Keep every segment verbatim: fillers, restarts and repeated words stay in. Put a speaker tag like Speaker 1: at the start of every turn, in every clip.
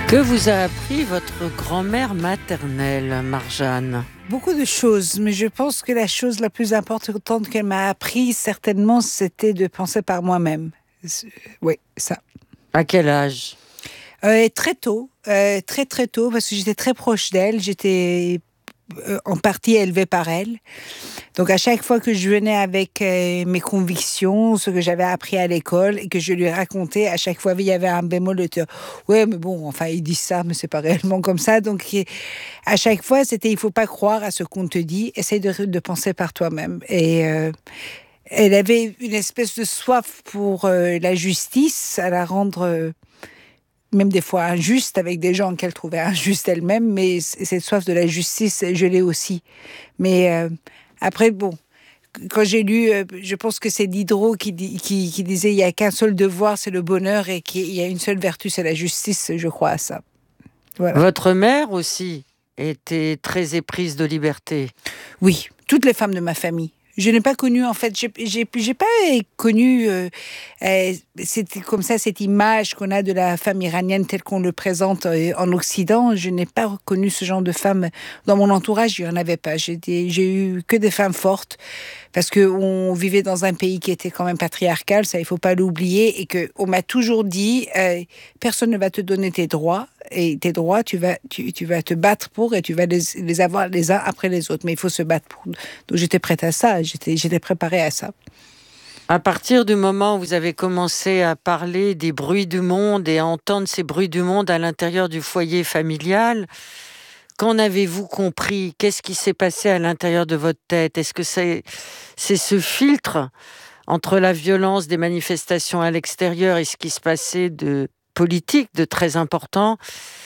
Speaker 1: Que vous a appris votre grand-mère maternelle, Marjane ?
Speaker 2: Beaucoup de choses, mais je pense que la chose la plus importante qu'elle m'a appris, certainement, c'était de penser par moi-même. Oui, ça.
Speaker 1: À quel âge ?
Speaker 2: Euh, très tôt, euh, très très tôt, parce que j'étais très proche d'elle, j'étais euh, en partie élevée par elle. Donc à chaque fois que je venais avec euh, mes convictions, ce que j'avais appris à l'école et que je lui racontais, à chaque fois il y avait un bémol de ouais mais bon, enfin ils disent ça mais c'est pas réellement comme ça. Donc à chaque fois c'était il faut pas croire à ce qu'on te dit, essaye de, de penser par toi-même. Et euh, elle avait une espèce de soif pour euh, la justice, à la rendre euh, même des fois injuste avec des gens qu'elle trouvait injustes elle-même, mais cette soif de la justice, je l'ai aussi. Mais euh, après, bon, quand j'ai lu, euh, je pense que c'est Diderot qui, qui, qui disait « il n'y a qu'un seul devoir, c'est le bonheur, et qu'il y a une seule vertu, c'est la justice », je crois à ça. Voilà.
Speaker 1: Votre mère aussi était très éprise de liberté.
Speaker 2: Oui, toutes les femmes de ma famille. Je n'ai pas connu, en fait, j'ai, j'ai, j'ai pas connu, euh, euh, c'était comme ça, cette image qu'on a de la femme iranienne telle qu'on le présente euh, en Occident. Je n'ai pas connu ce genre de femme dans mon entourage, il n'y en avait pas. J'ai, des, j'ai eu que des femmes fortes, parce qu'on vivait dans un pays qui était quand même patriarcal, ça il ne faut pas l'oublier, et qu'on m'a toujours dit, euh, personne ne va te donner tes droits, et tes droits, tu vas, tu, tu vas te battre pour, et tu vas les, les avoir les uns après les autres, mais il faut se battre pour. Donc j'étais prête à ça, j'étais, j'étais préparée à ça.
Speaker 1: À partir du moment où vous avez commencé à parler des bruits du monde et à entendre ces bruits du monde à l'intérieur du foyer familial, qu'en avez-vous compris ? Qu'est-ce qui s'est passé à l'intérieur de votre tête ? Est-ce que c'est, c'est ce filtre entre la violence des manifestations à l'extérieur et ce qui se passait de politique, de très important,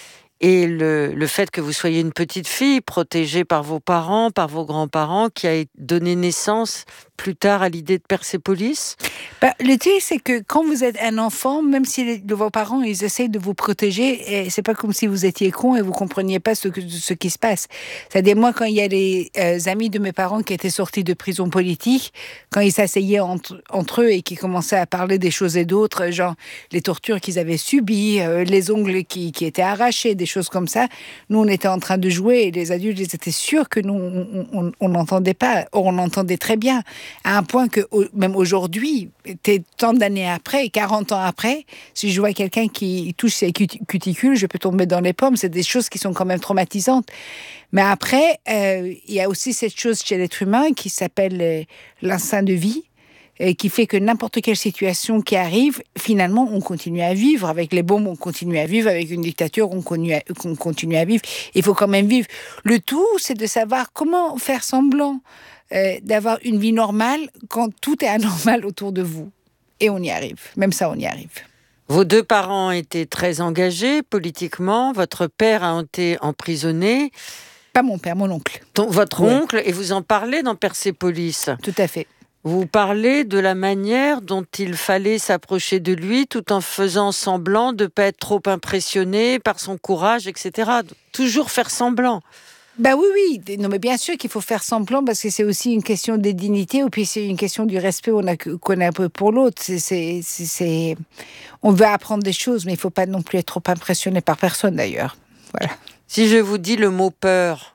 Speaker 1: et le, le fait que vous soyez une petite fille protégée par vos parents, par vos grands-parents, qui a donné naissance plus tard à l'idée de Persépolis ?
Speaker 2: Bah, le truc, c'est que quand vous êtes un enfant, même si les, vos parents, ils essayent de vous protéger, et c'est pas comme si vous étiez con et vous compreniez pas ce, que, ce qui se passe. C'est-à-dire, moi, quand il y a les euh, amis de mes parents qui étaient sortis de prison politique, quand ils s'asseyaient entre, entre eux et qui commençaient à parler des choses et d'autres, genre les tortures qu'ils avaient subies, euh, les ongles qui, qui étaient arrachés, des choses comme ça, nous, on était en train de jouer et les adultes, ils étaient sûrs que nous, on n'entendait pas. Or, on entendait très bien. À un point que, même aujourd'hui, tant d'années après, quarante ans après, si je vois quelqu'un qui touche ses cuticules, je peux tomber dans les pommes. C'est des choses qui sont quand même traumatisantes. Mais après, euh, il y a aussi cette chose chez l'être humain qui s'appelle euh, l'instinct de vie, et qui fait que n'importe quelle situation qui arrive, finalement, on continue à vivre. Avec les bombes, on continue à vivre. Avec une dictature, on continue à, on continue à vivre. Il faut quand même vivre. Le tout, c'est de savoir comment faire semblant euh, d'avoir une vie normale quand tout est anormal autour de vous. Et on y arrive. Même ça, on y arrive.
Speaker 1: Vos deux parents étaient très engagés politiquement. Votre père a été emprisonné.
Speaker 2: Pas mon père, mon oncle.
Speaker 1: Ton, votre
Speaker 2: ouais.
Speaker 1: oncle, et vous en parlez dans Persépolis.
Speaker 2: Tout à fait.
Speaker 1: Vous parlez de la manière dont il fallait s'approcher de lui tout en faisant semblant de ne pas être trop impressionné par son courage, et cetera. Toujours faire semblant.
Speaker 2: Ben oui, oui. Non, mais bien sûr qu'il faut faire semblant parce que c'est aussi une question de dignité et puis c'est une question du respect qu'on a, qu'on a un peu pour l'autre. C'est, c'est, c'est, c'est... On veut apprendre des choses, mais il ne faut pas non plus être trop impressionné par personne d'ailleurs. Voilà.
Speaker 1: Si je vous dis le mot peur...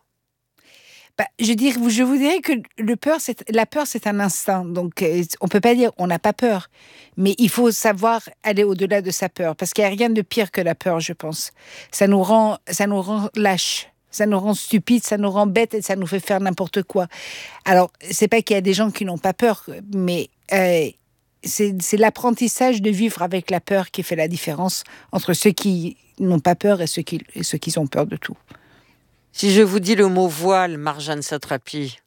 Speaker 2: Bah, je, dire, je vous dirais que le peur, c'est, la peur, c'est un instinct. Donc, euh, on ne peut pas dire on n'a pas peur. Mais il faut savoir aller au-delà de sa peur. Parce qu'il n'y a rien de pire que la peur, je pense. Ça nous rend, ça nous rend lâches. Ça nous rend stupides, ça nous rend bêtes et ça nous fait faire n'importe quoi. Alors, c'est pas qu'il y a des gens qui n'ont pas peur, mais euh, c'est, c'est l'apprentissage de vivre avec la peur qui fait la différence entre ceux qui n'ont pas peur et ceux qui, et ceux qui ont peur de tout.
Speaker 1: Si je vous dis le mot voile, Marjane Satrapi.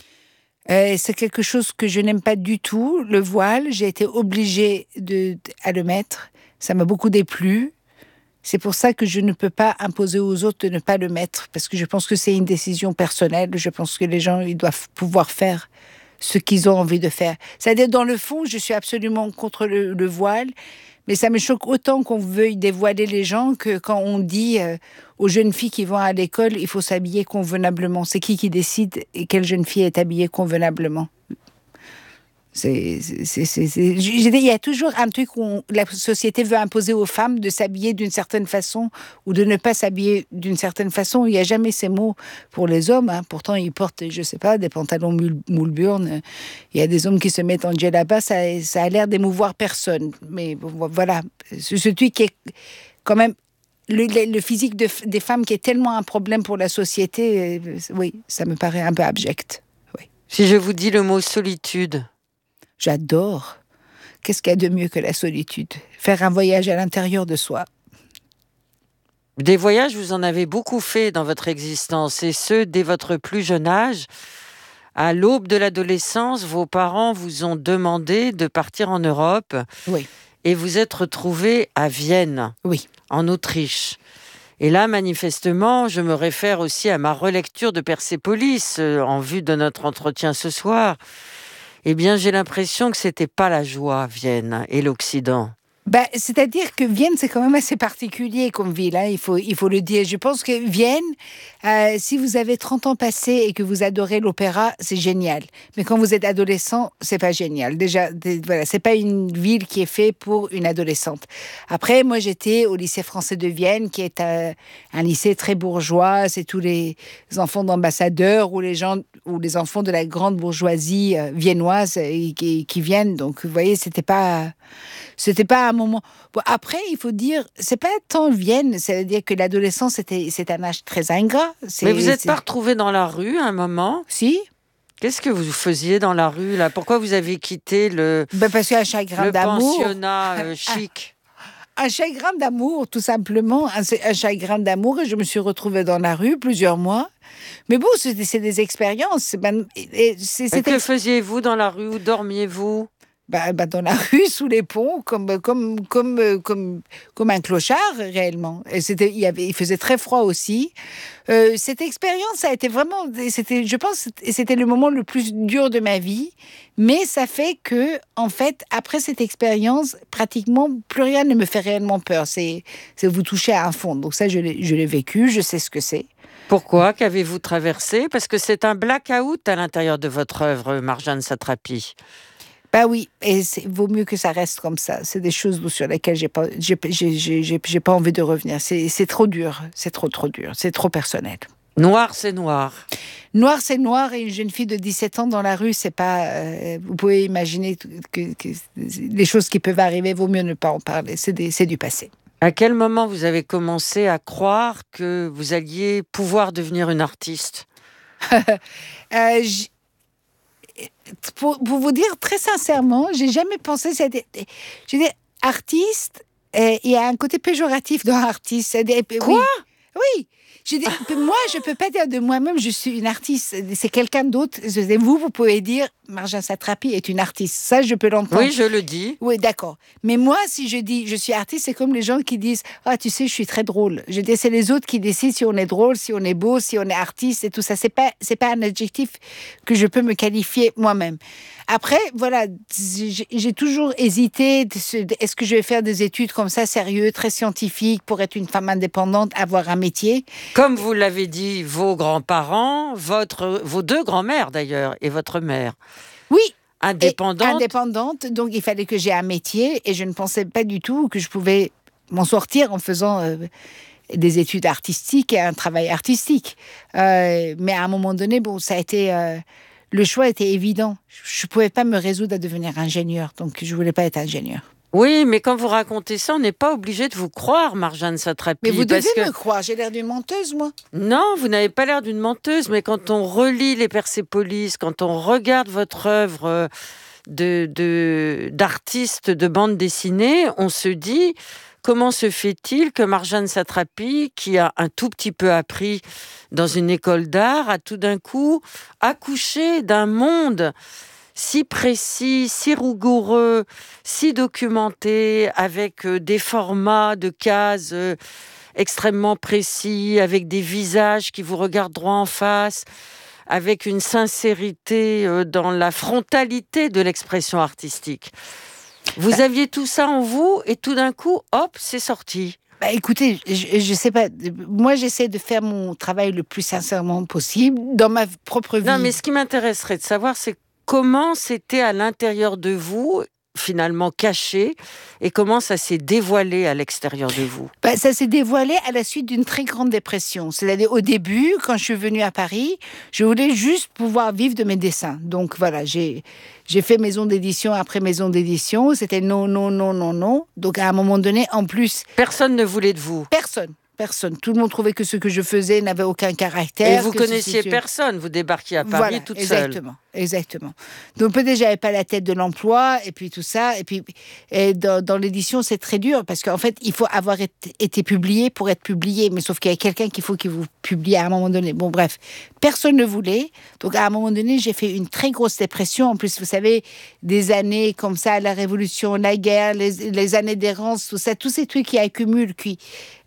Speaker 2: Euh, c'est quelque chose que je n'aime pas du tout, le voile. J'ai été obligée de, à le mettre. Ça m'a beaucoup déplu. C'est pour ça que je ne peux pas imposer aux autres de ne pas le mettre, parce que je pense que c'est une décision personnelle. Je pense que les gens ils doivent pouvoir faire ce qu'ils ont envie de faire. C'est-à-dire, dans le fond, je suis absolument contre le, le voile, mais ça me choque autant qu'on veuille dévoiler les gens que quand on dit euh, aux jeunes filles qui vont à l'école, il faut s'habiller convenablement. C'est qui qui décide et quelle jeune fille est habillée convenablement ? C'est, c'est, c'est, c'est... Je dis, il y a toujours un truc où on- la société veut imposer aux femmes de s'habiller d'une certaine façon ou de ne pas s'habiller d'une certaine façon. Il n'y a jamais ces mots pour les hommes. Hein. Pourtant, ils portent, je ne sais pas, des pantalons moule- moule-burn. Il y a des hommes qui se mettent en djellaba. Ça, ça a l'air d'émouvoir personne. Mais bon, voilà. Ce, ce truc qui est quand même... Le, le- le physique de, des femmes qui est tellement un problème pour la société, euh, oui, ça me paraît un peu abject. Oui.
Speaker 1: Si je vous dis le mot solitude,
Speaker 2: J'adore. Qu'est-ce qu'il y a de mieux que la solitude? Faire un voyage à l'intérieur de soi.
Speaker 1: des voyages, vous en avez beaucoup fait dans votre existence, et ce, dès votre plus jeune âge. À l'aube de l'adolescence, vos parents vous ont demandé de partir en Europe
Speaker 2: Oui,
Speaker 1: et vous êtes retrouvés à Vienne,
Speaker 2: oui.
Speaker 1: en Autriche. Et là, manifestement, je me réfère aussi à ma relecture de Persépolis euh, en vue de notre entretien ce soir. Eh bien, j'ai l'impression que c'était pas la joie, Vienne et l'Occident.
Speaker 2: Ben, c'est-à-dire que Vienne, c'est quand même assez particulier comme ville, hein, il faut, il faut le dire. Je pense que Vienne, euh, si vous avez trente ans passés et que vous adorez l'opéra, c'est génial. Mais quand vous êtes adolescent, c'est pas génial. Déjà, des- voilà, c'est pas une ville qui est faite pour une adolescente. Après, moi, j'étais au lycée français de Vienne, qui est euh, un lycée très bourgeois. C'est tous les enfants d'ambassadeurs ou les gens ou les enfants de la grande bourgeoisie euh, viennoise euh, qui, qui viennent. Donc, vous voyez, c'était pas... C'était pas un moment. Bon, après, il faut dire, c'est pas tant Vienne, c'est-à-dire que l'adolescence, c'était, c'est un âge très ingrat. C'est,
Speaker 1: Mais vous n'êtes
Speaker 2: c'est-
Speaker 1: pas retrouvés dans la rue à un moment?
Speaker 2: Si,
Speaker 1: Qu'est-ce que vous faisiez dans la rue, là? Pourquoi vous avez quitté le,
Speaker 2: ben parce qu'un chagrin
Speaker 1: le
Speaker 2: d'amour,
Speaker 1: pensionnat euh, chic?
Speaker 2: un chagrin d'amour, tout simplement, un, un chagrin d'amour, et je me suis retrouvée dans la rue plusieurs mois. Mais bon, c'est, c'est des expériences. Ben, et c'est,
Speaker 1: Et
Speaker 2: c'était
Speaker 1: que faisiez-vous dans la rue? Où dormiez-vous?
Speaker 2: bah, bah, dans la rue, sous les ponts, comme, comme, comme, euh, comme, comme un clochard, réellement. Et c'était, il, y avait, il faisait très froid aussi. Euh, cette expérience, ça a été vraiment, c'était, je pense, que c'était le moment le plus dur de ma vie. Mais ça fait que, en fait, après cette expérience, pratiquement plus rien ne me fait réellement peur. C'est, c'est vous toucher à un fond. Donc ça, je l'ai, je l'ai vécu, je sais ce que c'est.
Speaker 1: Pourquoi? Qu'avez-vous traversé? Parce que c'est un blackout à l'intérieur de votre œuvre, Marjane Satrapi.
Speaker 2: Bah oui, et c'est vaut mieux que ça reste comme ça. C'est des choses sur lesquelles j'ai pas, j'ai, j'ai, j'ai, j'ai- j'ai pas envie de revenir. C'est, c'est trop dur, c'est trop trop dur, c'est trop personnel.
Speaker 1: Noir, c'est noir.
Speaker 2: Noir, c'est noir, et une jeune fille de dix-sept ans dans la rue, c'est pas. euh, vous pouvez imaginer que, que les choses qui peuvent arriver, vaut mieux ne pas en parler. C'est, des, c'est du passé.
Speaker 1: À quel moment vous avez commencé à croire que vous alliez pouvoir devenir une artiste?
Speaker 2: Euh, j'- pour, pour vous dire très sincèrement, j'ai jamais pensé. C'était, je veux dire, artiste, euh, il y a un côté péjoratif dans artiste. C'est des-
Speaker 1: Quoi?
Speaker 2: Oui, oui. Je dis, moi, je peux pas dire de moi-même, je suis une artiste. C'est quelqu'un d'autre. Je dis, vous, vous pouvez dire, Marjane Satrapi est une artiste. Ça, je peux l'entendre.
Speaker 1: Oui, je le dis.
Speaker 2: Oui, d'accord. Mais moi, si je dis je suis artiste, c'est comme les gens qui disent ah, tu sais, je suis très drôle. Je dis c'est les autres qui décident si on est drôle, si on est beau, si on est artiste et tout ça. C'est pas c'est pas un adjectif que je peux me qualifier moi-même. Après, voilà, j'ai j'ai toujours hésité. de se- de- Est-ce que je vais faire des études comme ça, sérieux, très scientifiques, pour être une femme indépendante, avoir un métier?
Speaker 1: Comme vous l'avez dit, vos grands-parents, votre, vos deux grands-mères d'ailleurs, et votre mère,
Speaker 2: Oui. Et
Speaker 1: indépendante.
Speaker 2: indépendante, donc il fallait que j'ai un métier et je ne pensais pas du tout que je pouvais m'en sortir en faisant euh, des études artistiques et un travail artistique. Euh, mais à un moment donné, bon, ça a été euh, le choix était évident. Je ne pouvais pas me résoudre à devenir ingénieur, donc je voulais pas être ingénieur.
Speaker 1: Oui, mais quand vous racontez ça, on n'est pas obligé de vous croire, Marjane Satrapi.
Speaker 2: Mais vous devez
Speaker 1: parce que...
Speaker 2: me croire, j'ai l'air d'une menteuse, moi.
Speaker 1: Non, vous n'avez pas l'air d'une menteuse, mais quand on relit les Persépolis, quand on regarde votre œuvre euh, de, de, d'artiste de bande dessinée, on se dit, comment se fait-il que Marjane Satrapi, qui a un tout petit peu appris dans une école d'art, a tout d'un coup accouché d'un monde si précis, si rigoureux, si documenté, avec euh, des formats de cases euh, extrêmement précis, avec des visages qui vous regardent droit en face, avec une sincérité euh, dans la frontalité de l'expression artistique. Vous aviez tout ça en vous et tout d'un coup, hop, c'est sorti.
Speaker 2: Bah, écoutez, je, je sais pas. Moi, j'essaie de faire mon travail le plus sincèrement possible dans ma propre vie.
Speaker 1: Non, mais ce qui m'intéresserait de savoir, c'est comment c'était à l'intérieur de vous, finalement caché, et comment ça s'est dévoilé à l'extérieur de vous?
Speaker 2: Bah, ça s'est dévoilé à la suite d'une très grande dépression. C'est-à-dire au début, quand je suis venue à Paris, je voulais juste pouvoir vivre de mes dessins. Donc voilà, j'ai, j'ai fait maison d'édition après maison d'édition. C'était non, non, non, non, non. Donc à un moment donné, en plus...
Speaker 1: Personne ne voulait de vous?
Speaker 2: Personne. Personne. Tout le monde trouvait que ce que je faisais n'avait aucun caractère.
Speaker 1: Et vous
Speaker 2: que
Speaker 1: connaissiez
Speaker 2: ceci,
Speaker 1: personne, vous débarquiez à Paris
Speaker 2: voilà,
Speaker 1: toute
Speaker 2: exactement,
Speaker 1: seule.
Speaker 2: Exactement. Donc peut-être j'avais pas la tête de l'emploi et puis tout ça. Et puis et dans, dans l'édition c'est très dur parce qu'en fait il faut avoir été, été publié pour être publié. Mais sauf qu'il y a quelqu'un qu'il faut qu'il vous publie à un moment donné. Bon bref, personne ne voulait. Donc à un moment donné j'ai fait une très grosse dépression. En plus vous savez des années comme ça, la révolution, la guerre, les, les années d'errance, tout ça, tous ces trucs qui accumulent, qui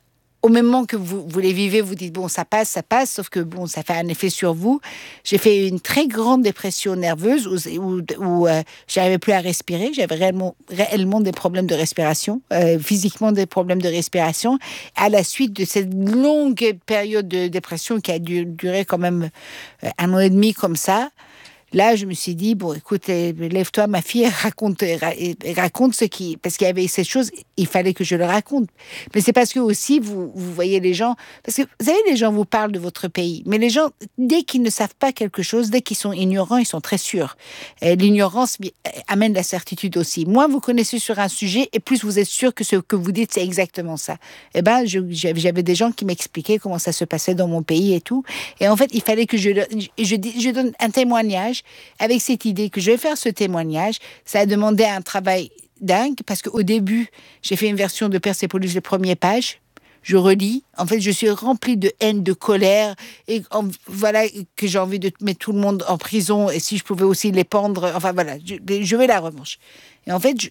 Speaker 2: au moment que vous, vous les vivez, vous dites, bon, ça passe, ça passe, sauf que, bon, ça fait un effet sur vous. J'ai fait une très grande dépression nerveuse où, où, où euh, j'arrivais plus à respirer. J'avais réellement, réellement des problèmes de respiration, euh, physiquement des problèmes de respiration. À la suite de cette longue période de dépression qui a du, duré quand même euh, un an et demi comme ça, là, je me suis dit, bon, écoute, lève-toi, ma fille, raconte, raconte ce qui... Parce qu'il y avait ces choses, il fallait que je le raconte. Mais c'est parce que aussi, vous, vous voyez les gens... Parce que, vous savez, les gens vous parlent de votre pays. Mais les gens, dès qu'ils ne savent pas quelque chose, dès qu'ils sont ignorants, ils sont très sûrs. Et l'ignorance amène la certitude aussi. Moins vous connaissez sur un sujet, et plus vous êtes sûr que ce que vous dites, c'est exactement ça. Eh ben, je, j'avais des gens qui m'expliquaient comment ça se passait dans mon pays et tout. Et en fait, il fallait que je, je, je, je donne un témoignage avec cette idée que je vais faire ce témoignage. Ça a demandé un travail dingue parce qu'au début, j'ai fait une version de Persépolis, les premières pages. Je relis. En fait, je suis remplie de haine, de colère. Et en, voilà, que j'ai envie de mettre tout le monde en prison. Et si je pouvais aussi les pendre. Enfin, voilà, je, je vais la revanche. Et en fait, je,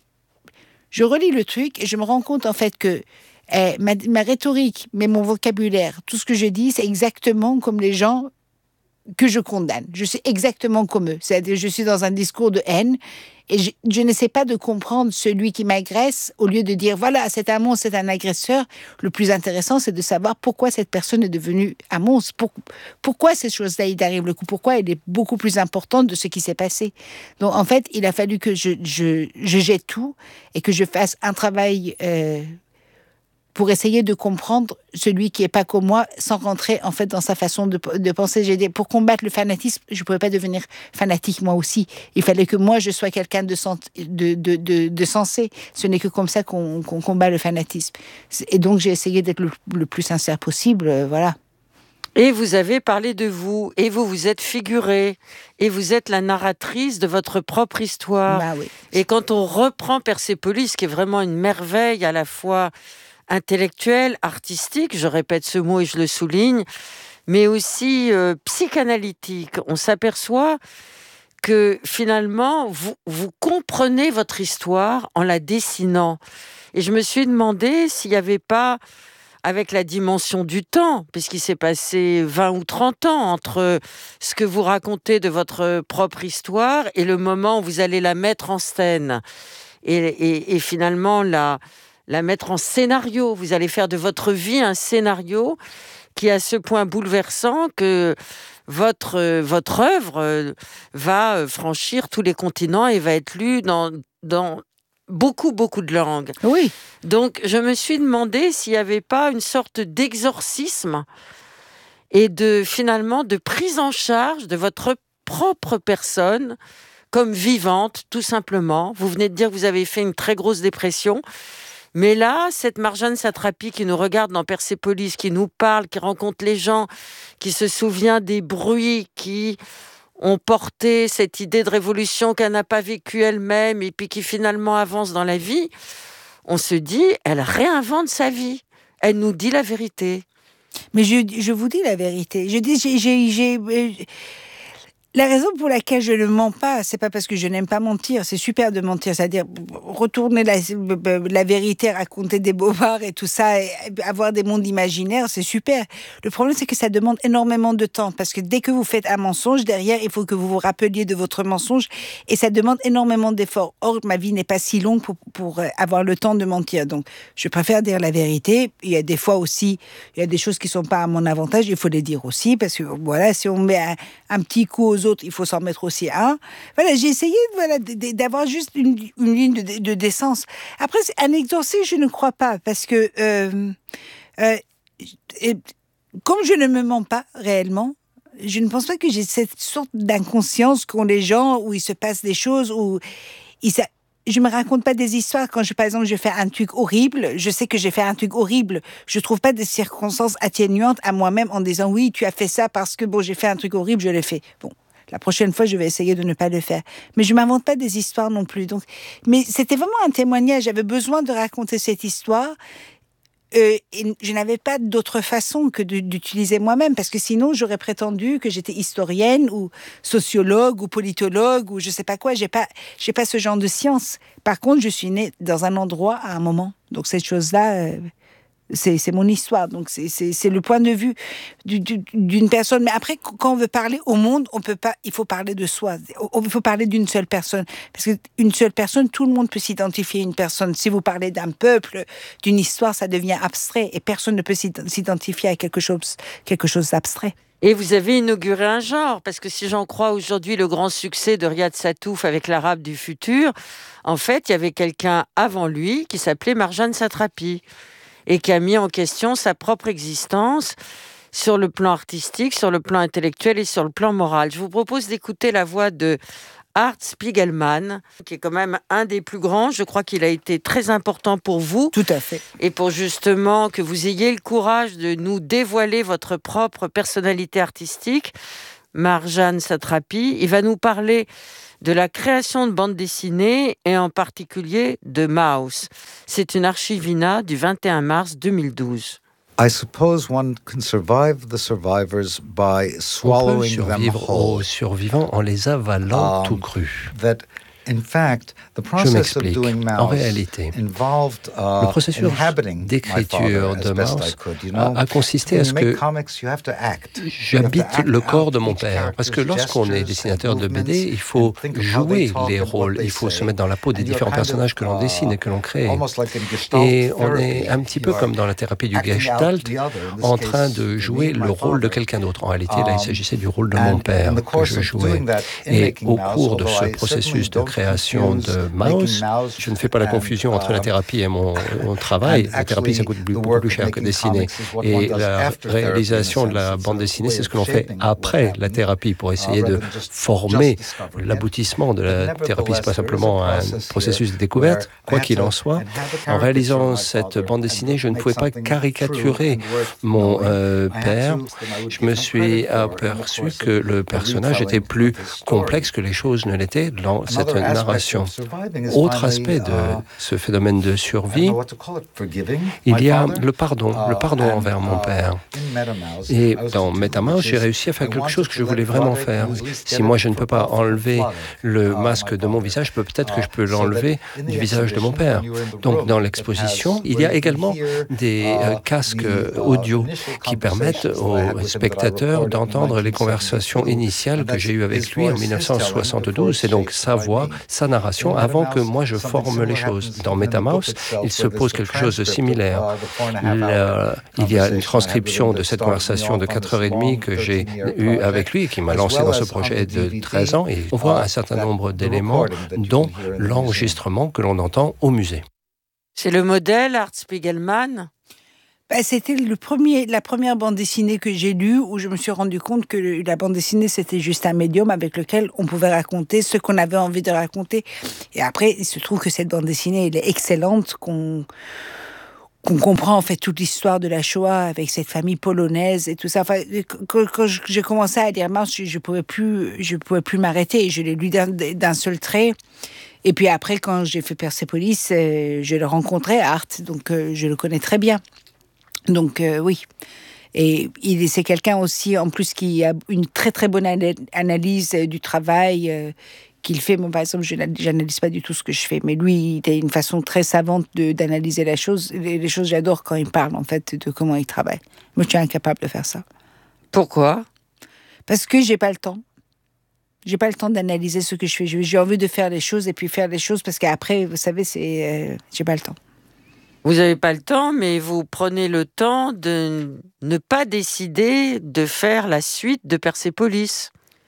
Speaker 2: je relis le truc et je me rends compte, en fait, que eh, ma, ma rhétorique, mais mon vocabulaire, tout ce que je dis, c'est exactement comme les gens que je condamne. Je suis exactement comme eux. C'est-à-dire, je suis dans un discours de haine et je, je n'essaie pas de comprendre celui qui m'agresse au lieu de dire, voilà, c'est un monstre, c'est un agresseur. Le plus intéressant, c'est de savoir pourquoi cette personne est devenue un monstre. Pour, pourquoi ces choses-là, il arrive le coup. Pourquoi elle est beaucoup plus importante de ce qui s'est passé. Donc, en fait, il a fallu que je, je, je jette tout et que je fasse un travail... Euh, pour essayer de comprendre celui qui n'est pas comme moi, sans rentrer en fait dans sa façon de, de penser. J'ai dit, pour combattre le fanatisme, je ne pouvais pas devenir fanatique moi aussi. Il fallait que moi, je sois quelqu'un de, de, de, de, de sensé. Ce n'est que comme ça qu'on, qu'on combat le fanatisme. Et donc, j'ai essayé d'être le, le plus sincère possible, euh, voilà.
Speaker 1: Et vous avez parlé de vous, et vous vous êtes figurée, et vous êtes la narratrice de votre propre histoire.
Speaker 2: Bah oui.
Speaker 1: Et quand on reprend Persépolis, qui est vraiment une merveille à la fois intellectuelle, artistique, je répète ce mot et je le souligne, mais aussi euh, psychanalytique, on s'aperçoit que finalement, vous, vous comprenez votre histoire en la dessinant. Et je me suis demandé s'il n'y avait pas, avec la dimension du temps, puisqu'il s'est passé vingt ou trente ans entre ce que vous racontez de votre propre histoire et le moment où vous allez la mettre en scène. Et, et, et finalement, la, la mettre en scénario. Vous allez faire de votre vie un scénario qui est à ce point bouleversant que votre, votre œuvre va franchir tous les continents et va être lue dans... dans beaucoup, beaucoup de langues.
Speaker 2: Oui.
Speaker 1: Donc, je me suis demandé s'il n'y avait pas une sorte d'exorcisme et de, finalement, de prise en charge de votre propre personne comme vivante, tout simplement. Vous venez de dire que vous avez fait une très grosse dépression. Mais là, cette Marjane Satrapi qui nous regarde dans Persépolis, qui nous parle, qui rencontre les gens, qui se souvient des bruits, qui... ont porté cette idée de révolution qu'elle n'a pas vécue elle-même et puis qui finalement avance dans la vie, on se dit, elle réinvente sa vie. Elle nous dit la vérité.
Speaker 2: Mais je, je vous dis la vérité. Je dis, j'ai, j'ai, j'ai, la raison pour laquelle je ne mens pas, c'est pas parce que je n'aime pas mentir. C'est super de mentir, c'est-à-dire retourner la, la vérité, raconter des bobards et tout ça, et avoir des mondes imaginaires, c'est super. Le problème, c'est que ça demande énormément de temps, parce que dès que vous faites un mensonge, derrière, il faut que vous vous rappeliez de votre mensonge, et ça demande énormément d'efforts. Or, ma vie n'est pas si longue pour, pour avoir le temps de mentir. Donc, je préfère dire la vérité. Il y a des fois aussi, il y a des choses qui ne sont pas à mon avantage, il faut les dire aussi, parce que voilà, si on met un, un petit coup aux autres, il faut s'en mettre aussi un. Voilà, j'ai essayé voilà, d'avoir juste une, une ligne de, de décence. Après, un exorcisme, je ne crois pas, parce que euh, euh, comme je ne me mens pas réellement, je ne pense pas que j'ai cette sorte d'inconscience qu'ont les gens, où il se passe des choses, où ils... Je me raconte pas des histoires quand, je, par exemple, je fais un truc horrible. Je sais que j'ai fait un truc horrible. Je trouve pas des circonstances atténuantes à moi-même en disant oui, tu as fait ça parce que bon, j'ai fait un truc horrible, je l'ai fait. Bon, la prochaine fois, je vais essayer de ne pas le faire. Mais je m'invente pas des histoires non plus. Donc, mais c'était vraiment un témoignage. J'avais besoin de raconter cette histoire. Euh, et je n'avais pas d'autre façon que de, d'utiliser moi-même, parce que sinon j'aurais prétendu que j'étais historienne ou sociologue ou politologue ou je sais pas quoi. J'ai pas, j'ai pas ce genre de science. Par contre, je suis née dans un endroit à un moment. Donc cette chose-là, euh, c'est, c'est mon histoire. Donc c'est, c'est, c'est le point de vue du, du, d'une personne. Mais après, quand on veut parler au monde, on peut pas. Il faut parler de soi. Il faut parler d'une seule personne, parce qu'une seule personne, tout le monde peut s'identifier à une personne. Si vous parlez d'un peuple, d'une histoire, ça devient abstrait et personne ne peut s'identifier à quelque chose, quelque chose d'abstrait.
Speaker 1: Et vous avez inauguré un genre, parce que si j'en crois aujourd'hui le grand succès de Riyad Sattouf avec l'Arabe du futur, en fait, il y avait quelqu'un avant lui qui s'appelait Marjane Satrapi et qui a mis en question sa propre existence sur le plan artistique, sur le plan intellectuel et sur le plan moral. Je vous propose d'écouter la voix de Art Spiegelman, qui est quand même un des plus grands. Je crois qu'il a été très important pour vous.
Speaker 2: Tout à fait.
Speaker 1: Et pour justement que vous ayez le courage de nous dévoiler votre propre personnalité artistique. Marjane Satrapi, il va nous parler de la création de bandes dessinées et en particulier de Maus. C'est une archivina du vingt et un mars deux mille douze.
Speaker 3: I suppose one can survive the survivors by swallowing
Speaker 4: On peut survivre
Speaker 3: them whole.
Speaker 4: aux survivants en les avalant
Speaker 3: Um,
Speaker 4: tout cru.
Speaker 3: That, in fact, the
Speaker 4: Je
Speaker 3: process of
Speaker 4: m'explique.
Speaker 3: doing Maus
Speaker 4: En réalité,
Speaker 3: involved uh,
Speaker 4: le processus
Speaker 3: inhabiting my father
Speaker 4: d'écriture
Speaker 3: as
Speaker 4: de
Speaker 3: best
Speaker 4: Maus
Speaker 3: I could. You
Speaker 4: a,
Speaker 3: know,
Speaker 4: a consisté à
Speaker 3: when
Speaker 4: ce
Speaker 3: you make
Speaker 4: que
Speaker 3: comics, you have to act. You have to
Speaker 4: j'habite
Speaker 3: act
Speaker 4: le
Speaker 3: out
Speaker 4: corps de mon
Speaker 3: each
Speaker 4: père. Parce que
Speaker 3: character's
Speaker 4: lorsqu'on est
Speaker 3: gestures
Speaker 4: dessinateur
Speaker 3: and
Speaker 4: de B D,
Speaker 3: movements
Speaker 4: il faut
Speaker 3: and think of how they
Speaker 4: jouer
Speaker 3: talk
Speaker 4: les
Speaker 3: and what
Speaker 4: rôles,
Speaker 3: they
Speaker 4: il faut
Speaker 3: say.
Speaker 4: se mettre dans la peau des
Speaker 3: And you're
Speaker 4: différents
Speaker 3: kind of,
Speaker 4: personnages que l'on
Speaker 3: uh,
Speaker 4: dessine et que l'on crée.
Speaker 3: almost like in Gestalt
Speaker 4: Et on
Speaker 3: therapy.
Speaker 4: est un petit peu
Speaker 3: You are
Speaker 4: comme dans la thérapie du
Speaker 3: acting out
Speaker 4: Gestalt,
Speaker 3: the other. In this
Speaker 4: en
Speaker 3: case,
Speaker 4: train de
Speaker 3: me,
Speaker 4: jouer
Speaker 3: my
Speaker 4: le rôle de
Speaker 3: father.
Speaker 4: quelqu'un d'autre. En réalité, là, il
Speaker 3: Um,
Speaker 4: s'agissait du rôle de
Speaker 3: and
Speaker 4: mon
Speaker 3: in
Speaker 4: père
Speaker 3: the
Speaker 4: que
Speaker 3: course
Speaker 4: je
Speaker 3: of
Speaker 4: jouais.
Speaker 3: doing that, in
Speaker 4: Et
Speaker 3: making
Speaker 4: au
Speaker 3: Maus,
Speaker 4: cours de
Speaker 3: although
Speaker 4: ce
Speaker 3: I
Speaker 4: processus
Speaker 3: certainly
Speaker 4: de
Speaker 3: don't
Speaker 4: création
Speaker 3: confuse
Speaker 4: de
Speaker 3: making
Speaker 4: Maus,
Speaker 3: Maus
Speaker 4: je ne fais pas la
Speaker 3: and,
Speaker 4: confusion entre la
Speaker 3: uh,
Speaker 4: thérapie et mon, mon travail. La thérapie, ça coûte beaucoup plus cher que dessiner. Et la réalisation de la bande dessinée, c'est ce que l'on fait après la thérapie pour essayer de former l'aboutissement de la thérapie. Ce n'est pas simplement un processus de découverte. Quoi qu'il en soit, en réalisant cette bande dessinée, je ne pouvais pas caricaturer mon euh, père. Je me suis aperçu que le personnage était plus complexe que les choses ne l'étaient dans cette narration. Autre aspect de ce phénomène de survie, il y a le pardon, le pardon envers mon père. Et dans MetaMouse, j'ai réussi à faire quelque chose que je voulais vraiment faire. Si moi je ne peux pas enlever le masque de mon visage, peut-être que je peux l'enlever du visage de mon père. Donc dans l'exposition, il y a également des euh, casques audio qui permettent aux spectateurs d'entendre les conversations initiales que j'ai eues avec lui en dix-neuf cent soixante-douze. C'est donc sa voix, sa narration, avant que moi je forme les choses. Dans MetaMouse, il se pose quelque chose de similaire. Le, il y a une transcription de cette conversation de quatre heures trente que j'ai eue avec lui et qui m'a lancé dans ce projet de treize ans. Et on voit un certain nombre d'éléments, dont l'enregistrement que l'on entend au musée.
Speaker 1: C'est le modèle, Art Spiegelman?
Speaker 2: Ben, c'était le premier, la première bande dessinée que j'ai lue où je me suis rendu compte que le, la bande dessinée, c'était juste un médium avec lequel on pouvait raconter ce qu'on avait envie de raconter. Et après, il se trouve que cette bande dessinée, elle est excellente, qu'on, qu'on comprend en fait toute l'histoire de la Shoah avec cette famille polonaise et tout ça. Enfin, quand, quand j'ai commencé à lire Maus, je, je pouvais plus, je pouvais plus m'arrêter. Je l'ai lu d'un, d'un seul trait. Et puis après, quand j'ai fait Persepolis, euh, je le rencontrais, Art, donc euh, je le connais très bien. Donc euh, oui, et il, c'est quelqu'un aussi en plus qui a une très très bonne analyse du travail euh, qu'il fait. Moi par exemple, je n'analyse pas du tout ce que je fais, mais lui, il a une façon très savante de, d'analyser la chose. Les, les choses, j'adore quand il parle en fait de comment il travaille. Moi, je suis incapable de faire ça.
Speaker 1: Pourquoi?
Speaker 2: Parce que j'ai pas le temps. J'ai pas le temps d'analyser ce que je fais. J'ai envie de faire les choses et puis faire les choses parce qu'après, vous savez, c'est euh, j'ai pas le temps.
Speaker 1: Vous n'avez pas le temps, mais vous prenez le temps de ne pas décider de faire la suite de Persepolis.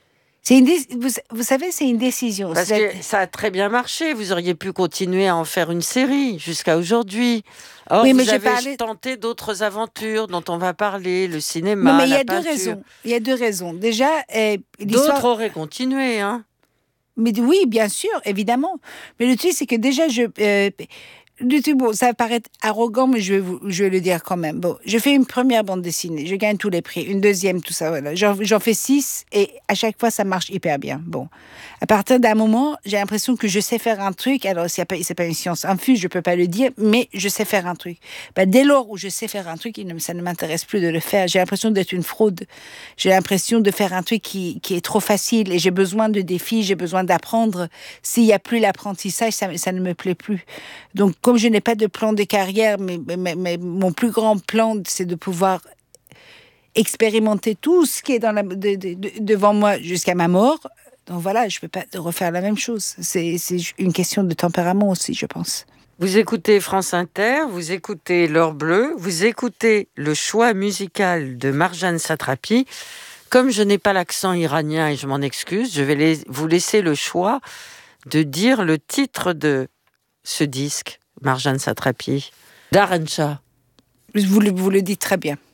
Speaker 2: C'est une dé- vous, vous savez, c'est une décision.
Speaker 1: Parce
Speaker 2: c'est...
Speaker 1: que ça a très bien marché. Vous auriez pu continuer à en faire une série jusqu'à aujourd'hui. Or,
Speaker 2: oui,
Speaker 1: vous
Speaker 2: mais
Speaker 1: avez
Speaker 2: parlais...
Speaker 1: tenté d'autres aventures dont on va parler, le cinéma,
Speaker 2: non, mais il y
Speaker 1: la
Speaker 2: a deux
Speaker 1: peinture.
Speaker 2: raisons. Il y a deux raisons. Déjà, euh,
Speaker 1: d'autres auraient continué, hein.
Speaker 2: Mais oui, bien sûr, évidemment. Mais le truc, c'est que déjà, je... Euh, du tout, bon, ça va paraître arrogant, mais je vais, vous, je vais le dire quand même. Bon, je fais une première bande dessinée, je gagne tous les prix. Une deuxième, tout ça, voilà. J'en, j'en fais six et à chaque fois, ça marche hyper bien. Bon, à partir d'un moment, j'ai l'impression que je sais faire un truc. Alors, c'est pas, c'est pas une science infuse, je peux pas le dire, mais je sais faire un truc. Ben, dès lors où je sais faire un truc, il ne, ça ne m'intéresse plus de le faire. J'ai l'impression d'être une fraude. J'ai l'impression de faire un truc qui, qui est trop facile et j'ai besoin de défis, j'ai besoin d'apprendre. S'il y a plus l'apprentissage, ça, ça ne me plaît plus. Donc, comme je n'ai pas de plan de carrière, mais, mais, mais mon plus grand plan, c'est de pouvoir expérimenter tout ce qui est dans la, de, de, de, devant moi jusqu'à ma mort. Donc voilà, je ne peux pas refaire la même chose. C'est, c'est une question de tempérament aussi, je pense.
Speaker 1: Vous écoutez France Inter, vous écoutez L'Heure Bleue, vous écoutez le choix musical de Marjane Satrapi. Comme je n'ai pas l'accent iranien et je m'en excuse, je vais les, vous laisser le choix de dire le titre de ce disque. Marjane Satrapi, Daran Shah.
Speaker 2: Vous le, vous le dites très bien.